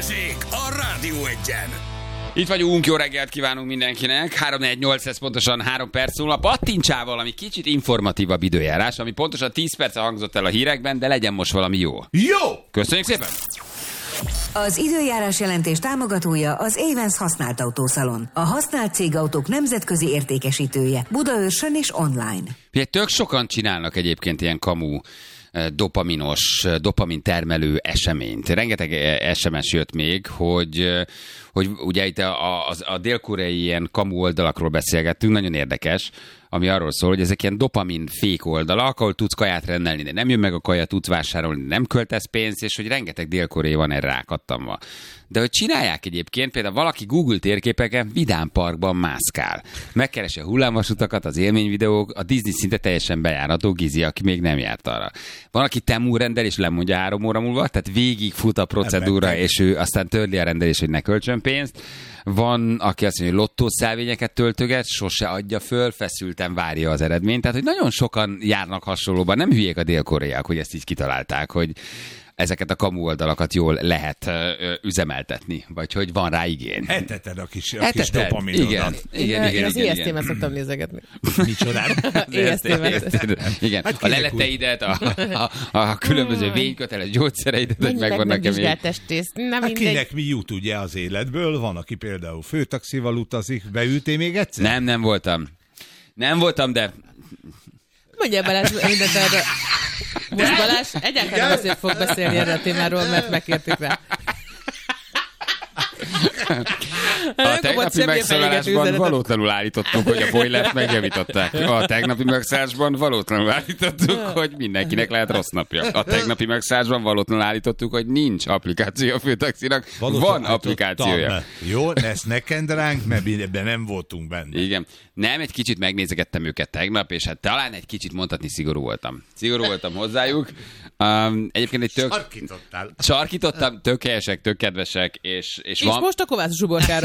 Balázsék a Rádió Egyen. Itt vagyunk, jó reggelt kívánunk mindenkinek. 3-4-8, ez pontosan 3 perc múlva. Pattintsál valami kicsit informatívabb időjárás, ami pontosan 10 perce hangzott el a hírekben, de legyen most valami jó. Jó! Köszönjük szépen! Az időjárás jelentés támogatója az Avens használt autószalon. A használt cégautók nemzetközi értékesítője. Budaörsön és online. Tök sokan csinálnak egyébként ilyen kamu dopaminos, dopamin termelő eseményt. Rengeteg SMS jött még, hogy ugye itt a dél-koreai ilyen kamu oldalakról beszélgettünk, nagyon érdekes, ami arról szól, hogy ezek ilyen dopamin fék oldalak, ahol tudsz kaját rendelni, de nem jön meg a kaja, tudsz vásárolni, nem költesz pénzt, és hogy rengeteg dél-koreai van erre rákattamva. De hogy csinálják egyébként, például valaki Google térképeken Vidám Parkban mászkál. Megkeresi a hullámvasutakat, az élményvideók, a Disney szinte teljesen bejárató Gizi, aki még nem járt arra. Van, aki Temu rendel, és lemondja 3 óra múlva, tehát végig fut a procedúra, és ő aztán törli a rendelést, hogy ne költsön pénzt. Van, aki azt mondja, hogy lottószelvényeket töltöget, sose adja föl, feszülten várja az eredményt. Tehát, hogy nagyon sokan járnak hasonlóban. Nem hülyék a dél-koreaiak, hogy ezt így kitalálták, hogy ezeket a kamu oldalakat jól lehet üzemeltetni, vagy hogy van rá igény. Eteted a kis dopaminodat. Igen. Az EST-met szoktam nézegetni. Micsodát? Igen, a leleteidet, a különböző vényköteles gyógyszereidet, hogy megvan nekem még. Kinek mi jut ugye az életből? Van, aki például főtaxival utazik. Beültél még egyszer? Nem voltam. Nem voltam, de... Mondja Balázs mindent erről. Most Balázs egyáltalán azért fog beszélni erről a témáról, mert megkértük rá. A tegnapi megszállásban valótlanul állítottuk, hogy a boilert megjavították. A tegnapi megszállásban valótlanul állítottuk, hogy mindenkinek lehet rossz napja. A tegnapi megszállásban valótlanul állítottuk, hogy nincs applikáció a főtaxinak. Van applikációja. Jó, ezt ne kend ránk, mert ebben nem voltunk benne. Igen. Nem, egy kicsit megnézegettem őket tegnap, és hát talán egy kicsit mondhatni szigorú voltam. Szigorú voltam hozzájuk. Egyébként egy sarkítottam, tök helyesek, tök kedvesek, és van... most a Kovács uborkára.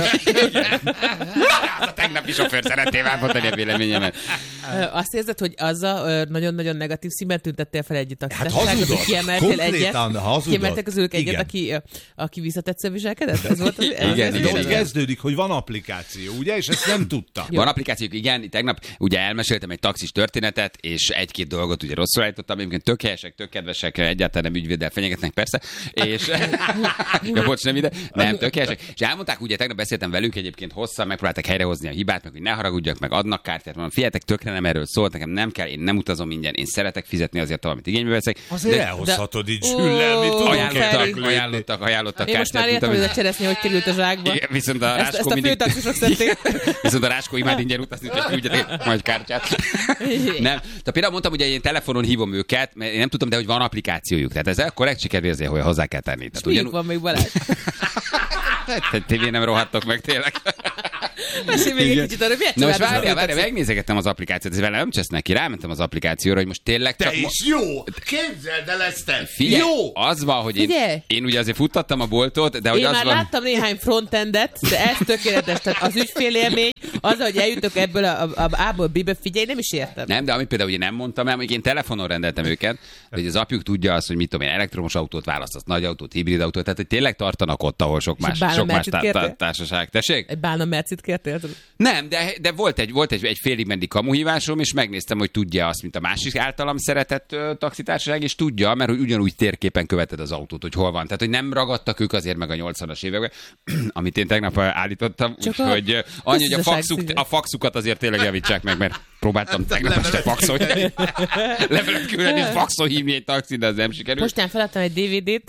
A tegnapi sofőr szeretném elmondani a véleményemet. Azt érzed, hogy azzal nagyon-nagyon negatív színben tüntettél fel egyet a hát hazudod, kiemeltél közülük egyet, aki visszatetsző viselkedett? Ez volt az igen. Kezdődik, hogy van applikáció, ugye? És ezt nem tudta. Van applikációk, igen. Tegnap ugye elmeséltem egy taxis történetet, és 1 dolgot ugye rosszul állítottam. Egyébként tök helyesek, tök kedvesek, egyáltalán nem ügyvéddel fenyegetnek, persze. És... ja, bocs, nem ide. Nem, tök helyesek. És elmondták, ugye tegnap beszéltem velük egyébként hosszan, megpróbálták helyrehozni a hibát, meg hogy ne haragudjak, meg adnak kártyát. Mondom, figyeljetek, tökre nem erről szólt, nekem nem kell, én nem utazom ingyen, én szeretek fizetni azért, amit igénybe veszek. Azért elhozhatod így Zsüllel, mit tudunk ajánlottak én most már értem, hogy a cseresznye hogy került a zsákba. Viszont a Ráskó mindig... főtaxisok szedték. Viszont a Ráskó imád ingyen utazni, hogy küldjetek majd kártyát. Nem. Tehát például mondtam, hogy én telefonon hívom őket, mert én nem tudtam, de hogy van applikációjuk. Tehát ez korrekt sikerérzi, hogy hozzá kell tenni. És van még Balázs? Tévén nem rohadtok meg tényleg. Mesélj még egy kicsit arra, miért most várjál, megnézegettem az applikációt, ez velem nem csesznek ki, rámentem az applikációra, hogy most tényleg csak... Te is jó! Képzeld el ezt te! Figyelj, jó! Az van, hogy én ugye azért futtattam a boltot, de hogy én az már van... láttam néhány frontendet, de ez tökéletes, tehát az ügyfélélmény, az, hogy eljutok ebből a A-ból B-be, figyelj, nem is értem. Nem, de amit például ugye nem mondtam el, hogy én telefonon rendeltem őket, hogy az apjuk tudja azt, hogy mit tudom én, elektromos autót választasz, nagy autót, hibrid autót, tehát hogy tényleg tartanak ott, ahol sok más társaság. Tessék? Egy bálna mercit kértél? Nem, de volt egy félig meddig kamuhívásom, és megnéztem, hogy tudja azt, mint a másik általam szeretett taxitársaság, és tudja, mert hogy ugyanúgy térképen követed az autót, hogy hol van. Tehát, hogy nem ragadtak ők azért meg a 80-as években, amit én tegnap állítottam, úgyhogy annyi, hogy a faxukat azért tényleg javítsák meg, mert próbáltam tegnap este faxolni. Levelet küldeni, és faxol hívni egy taxit, de az nem sikerült. Mostán feladtam egy DVD-t,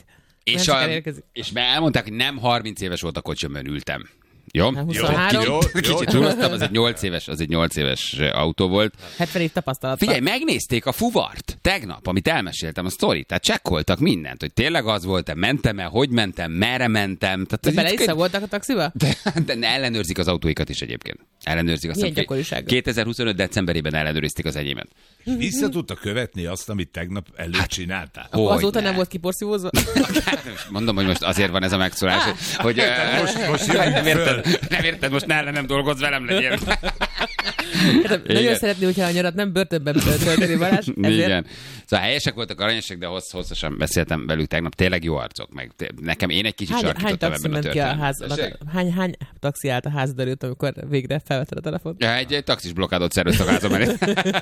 és elmondták, hogy nem 30 éves volt a kocsimon ültem. Jó? Kicsit túloztam, az egy 8 éves autó volt. 70 év tapasztalat. Figyelj, megnézték a fuvart tegnap, amit elmeséltem a sztorit, tehát csekkoltak mindent, hogy tényleg az volt-e, mentem-e, hogy mentem, merre mentem. De bele voltak a taxiba? De ellenőrzik az autóikat is egyébként. Ellenőrzik azt, hogy 2025 decemberében ellenőrizték az enyémet. Vissza tudta követni azt, amit tegnap előtt csináltál? Azóta nem volt kiporszívózva? Mondom, hogy most azért van ez a megszólás, hogy most nem érted, most ne ellenem dolgozz, velem legyél. Nagyon szeretném, hogyha a nyarat nem börtönben tölteni, Balázs. Igen. Szóval helyesek voltak, aranyosak, de hosszasan beszéltem velük tegnap. Tényleg jó arcok. Meg nekem én egy kicsit sarkítottam ebben a történetben. Hány taxi állt a házad előtt, amikor végre felvetted a telefont? Ja, egy taxis blokkádot szerveztek a házam előtt.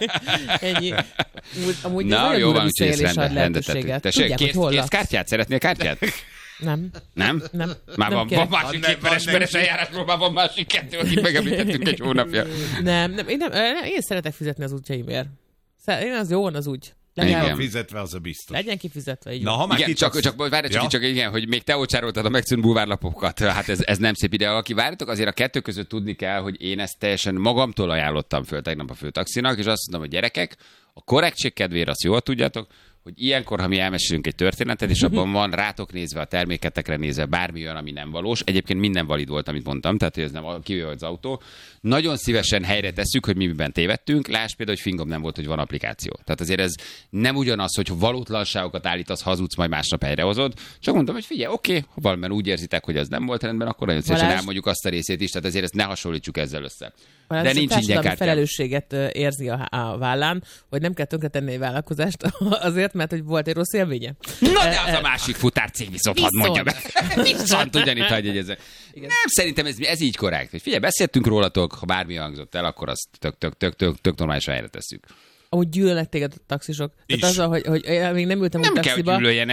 Ennyi. Amúgy na, jó van, úgyhogy ezt rendet tettük. Tessék, kész kártyát? Szeretnél kártyát? Nem. Nem? Már van másik képeres eljárásról, már van másik kettő, akit megemlítettünk egy hónapja. Nem, én szeretek fizetni az útjaimért. Én az jó van az úgy. Legyen kifizetve, az a biztos. Legyen kifizetve, így. Na, ha már igen, csak igen, hogy még te ócsároltad a megszűnt bulvárlapokat. Hát ez nem szép ide. Aki várjátok, azért a kettő között tudni kell, hogy én ezt teljesen magamtól ajánlottam föl tegnap a főtaxinak, és azt mondom, hogy gyerekek, a korrektség kedvére azt jól tudjátok, hogy ilyenkor, ha mi elmesélünk egy történetet, és abban van rátok nézve, a terméketekre nézve bármi olyan, ami nem valós. Egyébként minden valid volt, amit mondtam, tehát hogy ez nem kijöjjön az autó. Nagyon szívesen helyre tesszük, hogy mi miben tévedtünk. Lásd például, hogy fingom nem volt, hogy van applikáció. Tehát azért ez nem ugyanaz, hogy valótlanságokat állítasz, hazudsz, majd másnap helyrehozod. Csak mondtam, hogy figyelj, oké, ha valamiben úgy érzitek, hogy ez nem volt rendben, akkor nagyon szívesen elmondjuk azt a részét is, tehát ezért ezt ne hasonlítsuk ezzel össze. De nincs ingyen kártya. Felelősséget érzi a vállán, hogy nem kell tönkretenni egy vállalkozást azért, mert hogy volt egy rossz élménye. Na de az a másik futárcég viszont hadd mondja be. Viszont ugyanitt hagyj egyezzen. Nem, szerintem ez így korrekt. Hogy figyelj, beszéltünk rólatok, ha bármi hangzott el, akkor azt tök normálisan helyre tesszük. Ahogy gyűlölnek téged a taxisok. Tehát azzal, hogy még nem ültem nem úgy taxiba.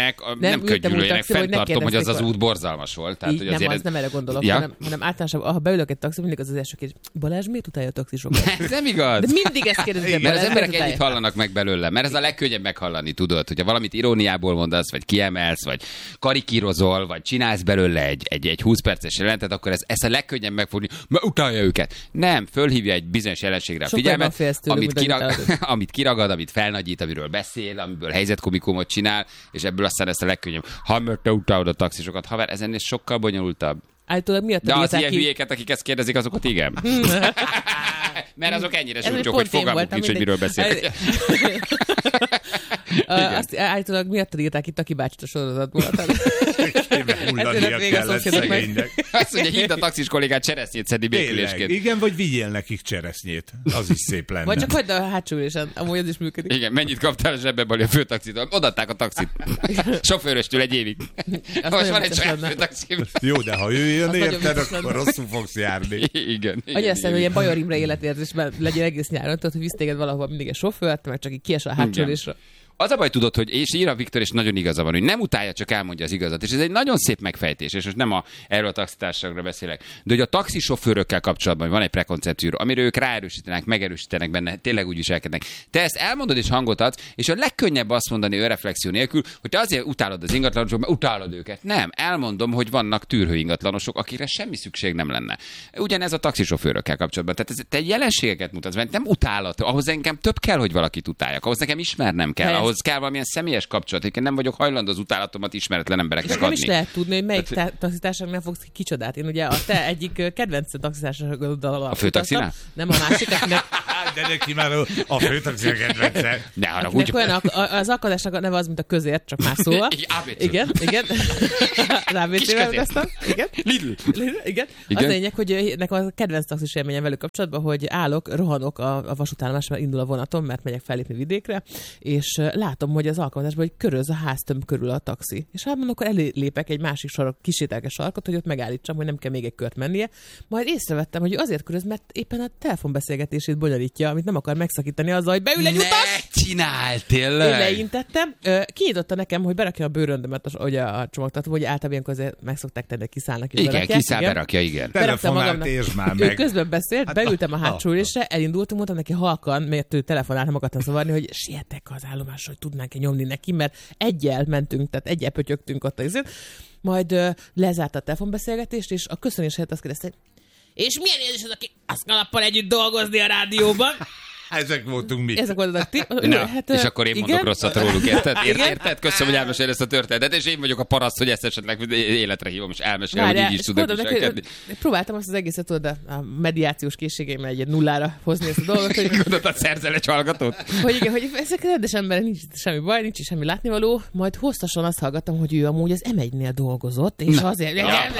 Nem kell gyűlöljenek, fenntartom, hogy az út borzalmas volt. Tehát, így, hogy nem, az nem erre gondolok, hanem általában, ha beülök egy taxiba, mindig az első kérdés, Balázs, miért utálja a taxisokat? Nem igaz. De mindig ezt kérdezik. Mert az emberek ennyit hallanak meg belőle, mert ez a legkönnyebb meghallani, tudod, hogyha valamit iróniából mondasz, vagy kiemelsz, vagy karikírozol, vagy csinálsz belőle egy 20 perces jelentet, akkor ez a legkönnyebb megfogni, mert utálja őket. Nem, fölhívja egy bizonyos jelenségre a figyelmet, amit kiragad, amit felnagyít, amiről beszél, amiből helyzetkomikumot csinál, és ebből aztán ezt a legkönnyebb. Ha te utálod a taxisokat, haver, ez ennél sokkal bonyolultabb. Állítólag miatt de az ilyen hülyéket, akik ezt kérdezik, azokat igen. Mert azok ennyire súlyok, hogy fogalmuk nincs, hogy miről beszélnek. Azt állítólag miattad írták itt Taki bácsit a sorozatból. Hullania kellett szegénynek. Azt mondja, hidd a taxis kollégát cseresznyét szedni békülésként. Igen, vagy vigyél nekik cseresznyét. Az is szép lenne. Vagy csak hagyd a hátsó ülésen, amúgy az is működik. Igen, mennyit kaptál a zsebbeből a főtaxitól? Odaadták a taxit. Sofőröstől egy évig. Most van egy saját főtaxim. Jó, de ha ő jön érted, akkor rosszul fogsz járni. Igen. Aztán, hogy ilyen Bajor Imre életérzésben legyen egész nyáron, tudod, hogy visz téged valahova mindig egy sofőrt, meg csak így kiesel a hátsó ülésre. Az a baj, tudod, hogy és ír a Viktor, és nagyon igaza van, hogy nem utálja, csak elmondja az igazat. És ez egy nagyon szép megfejtés, és most nem erről a taxitársaságról beszélek. De hogy a taxisofőrökkel kapcsolatban van egy prekoncepció, amire ők ráerősítenek, megerősítenek benne, tényleg úgy viselkednek. Te ezt elmondod és hangot adsz, és a legkönnyebb azt mondani önreflexió nélkül, hogy te azért utálod az ingatlanosokat, mert utálod őket. Nem, elmondom, hogy vannak tűrhő ingatlanosok, akikre semmi szükség nem lenne. Ugyanez a taxisofőrökkel kapcsolatban. Tehát te jelenségeket mutatsz, mert nem utálat. Ahhoz engem több kell, hogy valakit utáljak. Ahhoz nekem ismernem kell. Ahhoz kell valamilyen személyes kapcsolat. Én nem vagyok hajlandó az utálatomat ismeretlen embereknek adni. Nem is lehet tudni, hogy melyik taxitársaságnak fogsz kicsodát. Én ugye a te egyik kedvenc taxitársaságoddal a főtaxinál? Nem a másik, akinek... De neki már a főtaxi a kedvence. Ne haragudj. Az akadásnak a neve az, mint a közért, csak más szóval. Igen. Az ABC-vel ragasztam. Igen. Lidl. Igen. Az lényeg, hogy nekem a kedvenc taxis élményem velük kapcsolatban, hogy rohanok a vasútállomásra, mert indul a vonatom, mert megyek fellépni vidékre, és látom, hogy az alkalmazásban, hogy köröz a háztömb körül a taxi. És hát mondom, akkor elépek egy másik kisételges sarkot, hogy ott megállítsam, hogy nem kell még egy kört mennie. Majd észrevettem, hogy azért köröz, mert éppen a telefonbeszélgetését bonyolítja, amit nem akar megszakítani azzal, hogy beül egy utas. Ne csinál, tényleg. Én leintettem. Kinyitotta nekem, hogy berakja a bőröndömet a csomagtartóba, hogy általában ilyenkor azért meg szokták tenni, kiszállnak és igen, kiszáll, berakja, igen. Telefonált és már meg. Ő közben beszélt, beültem a hátsó ülésre, elindultunk, mondtam neki halkan, mert ő telefonált, nem akartam zavarni, hogy sietek az állomásra, hogy tudnánk-e nyomni neki, mert egyel mentünk, tehát egyel pötyögtünk ott azért. Majd lezárta a telefonbeszélgetést, és a köszönés helyett azt kérdezte, és milyen érzés az, aki azt kalappal együtt dolgozni a rádióban? Ezek voltunk mi. Ezek voltak ti. És akkor én mondok rosszat róluk, érted? Érted? Köszönöm, hogy elmesél ezt a történetet, és én vagyok a paraszt, hogy ezt esetleg életre hívom, és elmesél, hogy így is tudok viselkedni. Próbáltam azt az egészet, tudod, a mediációs készségeimmel egy nullára hozni ezt a dolgot. Gondoltad, szerzel egy hallgatót? Hogy igen, hogy ezek rendes emberek nincs semmi baj, nincs semmi látnivaló, majd hosszasan azt hallgattam, hogy ő amúgy az M1-nél dolgozott, és azért...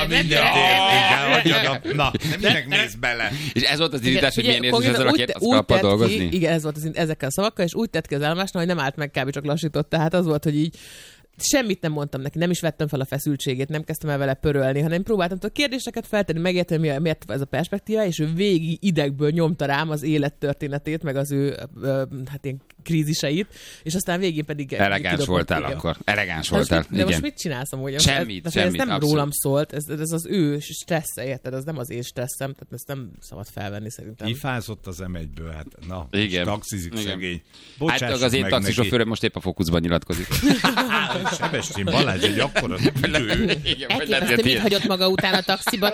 Na, minek mész bele? És ez volt az indítás, hogy milyen érzés ezzel a kalappal dolgozni? Igen, ez volt ezekkel a szavakkal, és úgy tett ki az állomásnál, hogy nem állt meg, kb. Csak lassított. Tehát az volt, hogy így semmit nem mondtam neki, nem is vettem fel a feszültségét, nem kezdtem el vele pörölni, hanem próbáltam a kérdéseket feltenni, megérteni, miért ez a perspektíva, és ő végig idegből nyomta rám az élettörténetét, meg az ő hát ilyen kríziseit, és aztán végén pedig... Elegáns voltál akkor. Elegáns voltál. De most mit csinálsz amúgy? Semmit. Ez nem abszolút rólam szólt, ez az ő stressze, érted? Ez nem az én stresszem, tehát ezt nem szabad felvenni szerintem. Ifázott az M1-ből, hát na, igen. Taxizik szegény. Hát az én taxisofőröm most épp a Fókuszban nyilatkozik. Sebestyén Balázs egy akkora tüdő. Elképesztő, mit hagyott maga után a taxiban?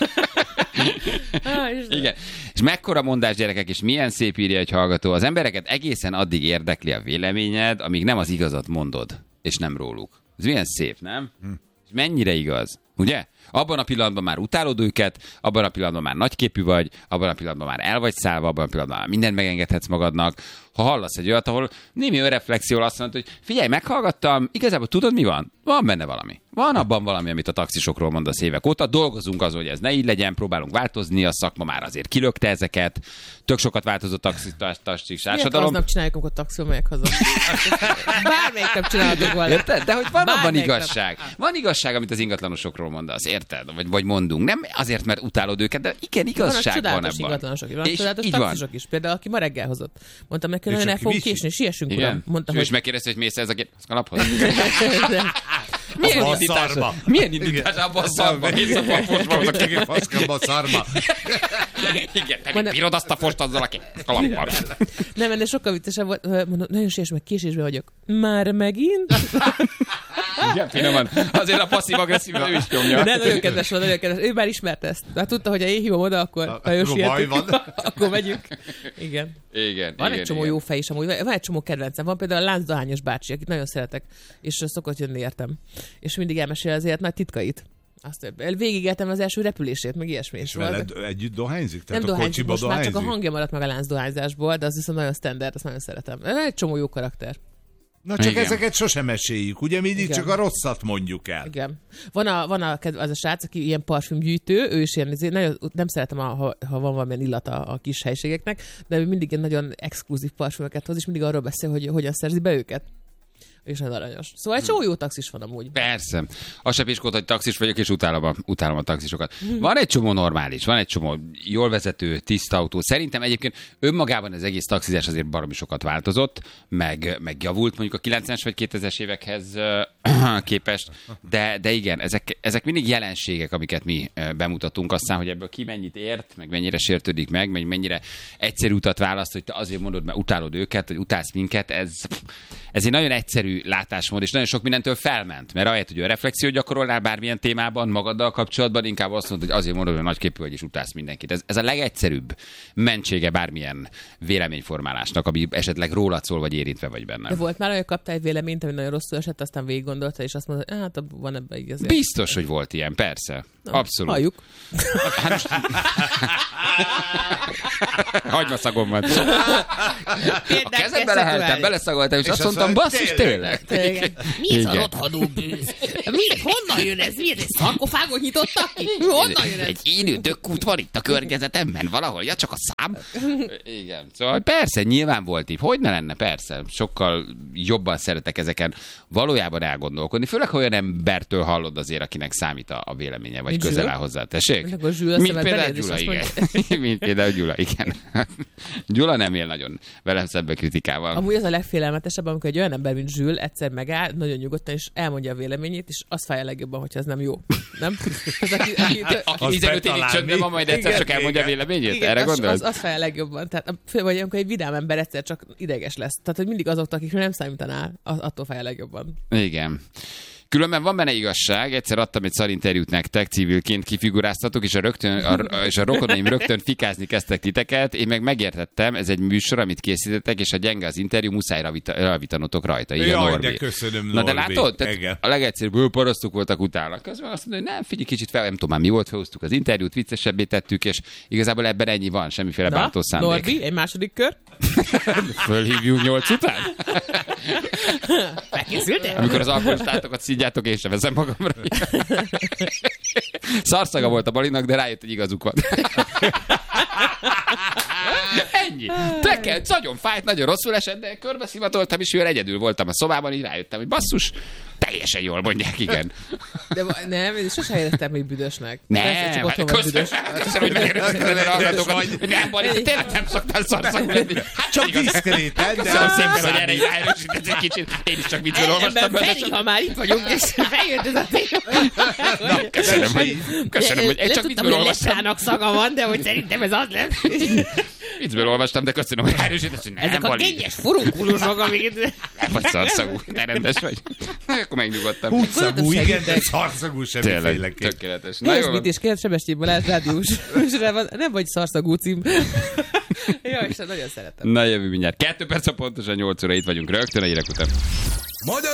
Igen. És mekkora mondás, gyerekek, és milyen szép írja egy hallgató. Az embereket egészen addig érdekli a véleményed, amíg nem az igazat mondod, és nem róluk. Ez milyen szép, nem? És mennyire igaz, ugye? Abban a pillanatban már utálod őket, abban a pillanatban már nagyképű vagy, abban a pillanatban már el vagy szállva, abban a pillanatban már mindent megengedhetsz magadnak. Ha hallasz egy olyat, ahol némi önreflexiól azt mondod, hogy figyelj, meghallgattam, igazából tudod mi van? Van benne valami. Van abban valami, amit a taxisokról mondasz évek óta. Dolgozunk azon, hogy ez ne így legyen, próbálunk változni, a szakma már azért kilökte ezeket. Tök sokat változott a taxis társadalom. Miért csináljuk, amikor taxival megyek haza? Bármelyik nem csinálhatok volna. Érted? De hogy van abban igazság. Van igazság, amit az ingatlanosokról mondasz, érted? Vagy mondunk. Nem azért, mert utálod őket, de igen, igazság van ebben. Ingatlanosok, van csodálatos taxisok is. Például, aki ma reggel hozott. Mondtam neki, hogy el fogunk késni, siessünk, uram. Mondtam, hogy megkérdezte, hogy mész ez a kalaphoz. Milyen indítás abban a szarba? Mész a fosba, az a faszkamba a szarba. Igen, te mit bírod azt a fost azzal a kalappal? Nem, de sokkal viccesebb volt. Mondom, nagyon siess meg, késésben vagyok. Már megint? Igen, finoman. Azért a passzív-agresszív ő is nyomja. De nagyon kedves volt, nagyon kedves. Ő már ismerte ezt. Hát tudta, hogy ha én hívom oda, akkor nagyon sietünk. Akkor megyünk. Igen. Van egy csomó jó fej is amúgy. Van egy csomó kedvencem. Van például a láncdohányos bácsi, akit nagyon szeretek, és szokott jönni értem. És mindig elmesél az élet nagy titkait. Azt végigéltem az első repülését, meg ilyesmi. És veled együtt dohányzik? Nem dohányzik, most már csak a hangja maradt meg a láncdohányzásból, de az viszont nagyon standard, azt nagyon szeretem. Egy csomó jó karakter. Na csak igen. Ezeket sosem meséljük, ugye mindig igen. Csak a rosszat mondjuk el. Igen. Van az a srác, aki ilyen parfümgyűjtő, ő is ilyen, nagyon, nem szeretem, ha van valamilyen illata a kis helységeknek, de ő mindig ilyen nagyon exkluzív parfümöket hoz, és mindig arról beszél, hogy hogyan szerzi be őket. És nagyon aranyos. Szóval egy csomó jó taxis van amúgy. Persze. Azt se piskót, hogy taxis vagyok, és utálom a taxisokat. Van egy csomó normális, van egy csomó jól vezető, tiszta autó. Szerintem egyébként önmagában az egész taxizás azért baromi sokat változott, meg javult mondjuk a 90-es vagy 2000-es évekhez képest. De igen, ezek mindig jelenségek, amiket mi bemutatunk. Aztán, hogy ebből ki mennyit ért, meg mennyire sértődik meg mennyire egyszerű utat választ, hogy te azért mondod, mert utálod őket, vagy utálsz minket. Ez egy nagyon egyszerű látásmód, és nagyon sok mindentől felment. Mert ahelyett, hogy a reflexiót gyakorolnál bármilyen témában, magaddal kapcsolatban, inkább azt mondod, hogy azért mondod, hogy nagyképű vagy, és utálsz mindenkit. Ez a legegyszerűbb mentsége bármilyen véleményformálásnak, ami esetleg rólad szól, vagy érintve vagy benne. De volt már olyan, kaptál egy véleményt, ami nagyon rosszul esett, aztán végig gondolta, és azt mondta, hogy hát van ebben igazán. Biztos, hogy volt ilyen, persze. Na, abszolút. Halljuk. Hagymaszagom van. A kezembe leheltem, beleszagoltam, és azt mondtam, basszus, tényleg. Mi ez a rothadó bűz? Honnan jön ez? Miért egy szarkofágot nyitottak ki? Honnan jön ez? Egy élő dökkút van itt a környezetemben valahol, ja csak a szám. Igen, szóval persze, nyilván volt így. Hogy ne lenne, persze. Sokkal jobban szeretek ezeken valójában elgondolkodni. Főleg, ha olyan embertől hallod azért, akinek számít a véleménye, vagy közel áll hozzá. Tessék? Mint például Gyula, igen. Mint például Gyula, igen. Gyula nem él nagyon velem szembe kritikával. Amúgy az a legfélelmetesebb, amikor egy olyan ember, mint Zsül, egyszer megáll, nagyon nyugodtan, és elmondja a véleményét, és az fáj a legjobban, hogyha ez nem jó. Nem? Aki 15 évig csöndben van, majd egyszer csak elmondja a véleményét? Igen, erre gondolsz? Az fáj a legjobban. Tehát, vagy amikor egy vidám ember egyszer csak ideges lesz. Tehát, hogy mindig azok, akikről nem számítanál, attól fáj a legjobban. Igen. Különben van benne igazság, egyszer adtam egy szarinterjút nektek, civilként kifiguráztatok, és a rokonaim rögtön fikázni kezdtek titeket, én meg megértettem, ez egy műsor, amit készítettek, és ha gyenge az interjú, muszáj javítanotok rajta. Igen, Jaj, Norbi. De köszönöm, Na Norbi. de látod? A legegyszerűbb parasztok voltak utána. Közben azt mondja, hogy nem, figyelj kicsit fel, nem tudom már mi volt, felhoztuk az interjút, viccesebbé tettük, és igazából ebben ennyi van, semmiféle bántó szándék. Norbi, egy második kör. Fölhívjuk 8 után? Felkészültél? Amikor az alkoholistátokat szidjátok, én sem veszem magamra. Szarszaga volt a Balinak, de rájött, hogy igazuk van. Ennyi. Tekelt, nagyon fájt, nagyon rosszul esett, de körbeszivatoltam, és olyan egyedül voltam a szobában, így rájöttem, hogy basszus, teljesen jól mondják, igen. De nem, én sosem éreztem még büdösnek. Nem, köszönöm, hogy megerősítetted a hallgatókat. Nem, Bali, tényleg nem szoktál szarszagú lenni. Csak diszkréten, de köszönöm szépen, hogy erre így ráerősített egy kicsit. Én is csak viccből olvastam. Feri, ha már itt vagyunk, és feljött ez a téma. Köszönöm, hogy én csak viccből olvastam. Lessának szaga van, de hogy szerintem ez az lesz. Viccből olvastam, de köszönöm, hogy erősített, hogy nem, ezek a Bali. kényes furunkulusok, amiket... Nem vagy szarszagú, ne rendes vagy. Akkor megnyugodtam. Húgyszagú, igen, de szarszagú semmiféleképp. Tényleg, tökéletes. Na Ez jó, mit is kérdez, Sebestyén Balázs rádiós műsorában, nem vagy szarszagú cím. Jaj, Isten, nagyon szeretem. Na jövő mindjárt. 2 perc a pontosan 8 óra itt vagyunk rögtön a hírek után.